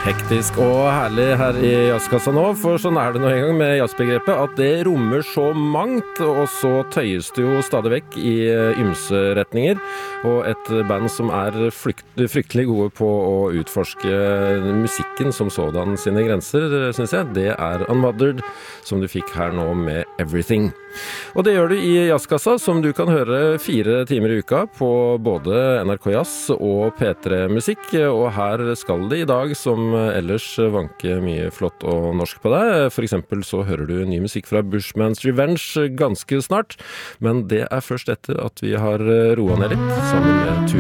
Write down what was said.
Hektisk og herlig her i jazzkassa nå, for sånn det nå en gang med jazzbegrepet, at det rommer så mangt, og så tøyes det jo stadig vekk i ymse retninger. Og et band som fryktelig gode på å utforske musikken som sådan sine grenser, synes jeg, det Unmothered, som du fikk her nå med Everything. Og det gjør du i jazzkassa, som du kan høre 4 timer i uka på både NRK Jazz og P3 Musikk, og her skal det i dag som ellers vanke mye flott og norsk på deg. For eksempel så hører du ny musikk fra Bushman's Revenge ganske snart, men det først etter at vi har roet ned litt sammen med Tuva.